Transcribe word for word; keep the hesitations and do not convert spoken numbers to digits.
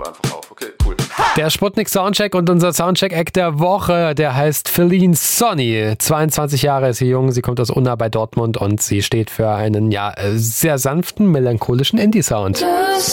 einfach auf. Okay, cool. Der Sputnik Soundcheck und unser Soundcheck-Act der Woche, der heißt Feline Sonny. zweiundzwanzig Jahre ist sie jung, sie kommt aus Unna bei Dortmund und sie steht für einen ja sehr sanften, melancholischen Indie-Sound.